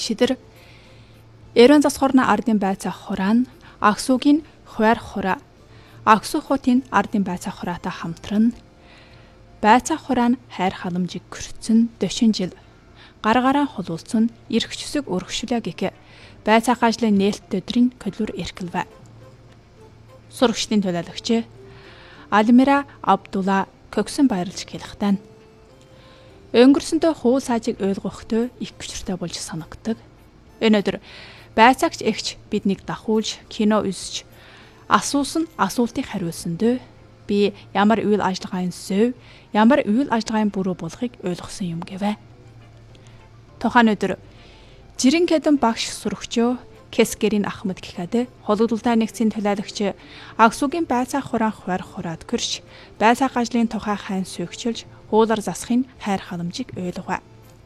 шидэр эрен засхорна ардын байцаа хураан агсуугийн хуваар хураа агсуухотын ардын байцаа хураатай хамтран байцаа хураан хайр халамжийг көрцөн дөшин жил гараараа хулуулсан эрхчсэг өргөшүлээ гэх байцаа ажлын нээлт өдрийн көлүр эрхэлвэ. Сурагчдын төлөөлөгч Алмира Абдулла Көксөн баярлж хэлэхтэн. Өнгөрсөндөө хуу саажиг ойлгохтой их хүчтэй болж санагддаг. Өнөөдөр байцаагч эгч биднийг дахуулж кино үзэж асуусан асуултыг хариулсандөө би ямар үйл ажиллагааны зөв, ямар үйл ажиллагааны буруу болохыг ойлгосон юм гэвэ. Тухайн өдөр жирийн хэдэн багш сурагчөө Кескерийн Ахмад гэхэд хологдолтой нэгцийн төлөөлөгч агсуугийн байцаа хураан хуваар хураад гэрч байцаа ажлын тухай хайн сүйгчилж хуулар засахын хайр халамжийг ойлгов.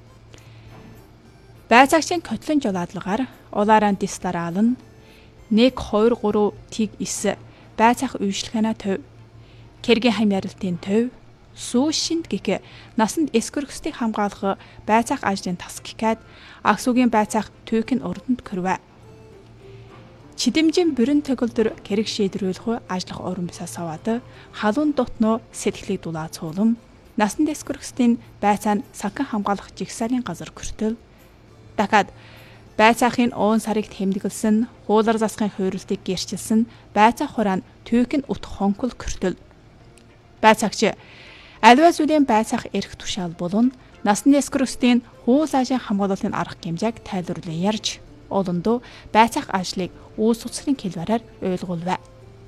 Байцаагчийн котлон жолоодлагаар улааран дистараал нь 1 2 3 тиг 9 байцаах үйлчлэгээнэ төв кэргийн хам ярилтын төв сүүшинд гэх насанд эскөргөстийг хамгаалах байцаах ажлын тас гэхэд агсуугийн байцаах түүхийн урданд көрвэ. Чидэмжин бүрэн төгөлдөр кэрэг шийдрүүлэх ажлах уран бисаас аваад халуун дотноо сэтгэлийг дулаа цуулам насанд эскөргөстийн байцаа нь сахан хамгаалах жигсаалын газар хүртэл дахиад байцаахын уун сарыг тэмдэглэсэн хуулар засахын хуурилтыг гэрчилсэн байцаа хураан түүх нь ут хонхол хүртэл байцаагч аливаа зүйлийн байцаах эрх тушаал болон насны эскөргөстийн хуу цаашаа хамгаалалтын арга хэмжээг тайлбарлан ярьж олондоо байцаах ажлыг үүс суцлын хэлбэрээр ойлгуулвэ.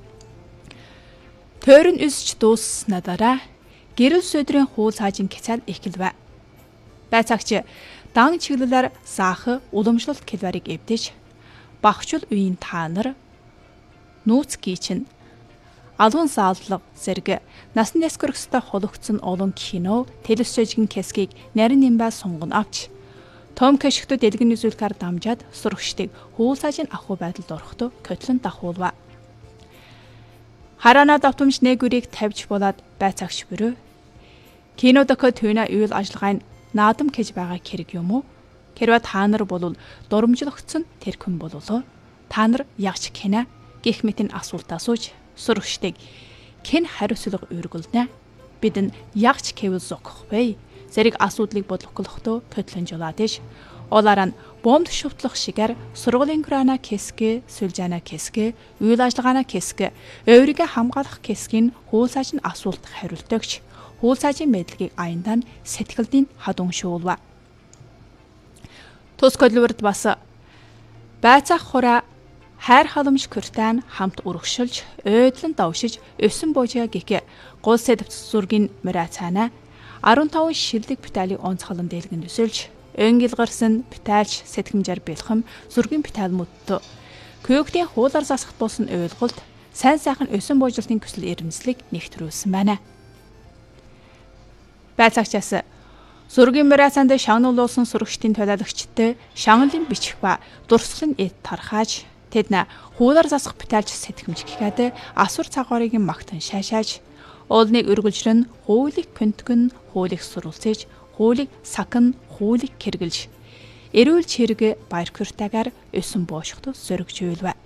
Тойрон үсч дуусснаа дараа гэрэл сөдрийн хуу цаажин кецал эхэлвэ. Байцаагч дан чиглэлээр саах уламжлалт хэлбэрийг эвдэж багчул үеийн та нар нууц гийчин алуун сааллаг зэрэг насны эскөргөстэй хологцсон олон кино телевизжин кескийг нарийн нэмбай сунган авч том кэшгтүүд дэлгэн үзүүлэхээр дамжаад сурагчдыг хуулсаажийн ахуй байдалд орохдоо котлон дахуулва. Хараана давтамж нэгүрийг тавьж болоод байцаагч бүрөө кинодоко түүнэ үйл ажиллагааны наадам гэж байгаа хэрэг юм уу? Хэрвээ та нар болвол дурамжлогдсон тэр хүн бололоо. Та нар ягч кинэ гэх мэтийн асуулт асууж сурагчдыг хэн хариуцлага өргөлнэ? Бид нь ягч гэвэл зогох вэ? Зэрэг асуудлыг бодлохлохдоо котлон жолоодэж олаараа бомб шувтлах шигээр сургуулийн крана кэсгэ, сүлжана кэсгэ, үйл ажиллагаана кэсгэ, өөрийгөө хамгаалах кэсгийн хуулсааж нь асуулт хариултагч хуулсаажийн мэдлэгийг аяндаа сэтгэлдийн хадун шуулва. Тус котлорд бас байцаах хураа хайр халамж көртэн хамт урагшилж, ойдлон давшиж, өсөн боожаа гэх гол сэдвт зургийн мөрацаана 15 шилдэг биталийн онцгойлон дэлгэн төсөлж, öngil гарсан битаалж сэтгэмжээр бэлхэм зургийн битаалмуудтай көөгтийн хуулар засах болсон ойлголт сайн сайхан өсөн буужилтын көсөл ирэмслийг нэгтрүүлсэн байна. Байцаагчаас зургийн мөрацаанд шагнуулсан сурагчдын төлөөлөгчтэй шагналын бичих ба дурслын эд тархааж тэднэ хуулар засах битаалж сэтгэмж гэхэд асур цагаарыг магтан шаашааж уулныг өргөлжрөн хуулийг көнтгөн хуулийг сурулцээж хуулийг сакан хуулийг кэргэлж эрүүл чирэг баяр хүртагаар өсөн боошход сөрөгж үйлвэ.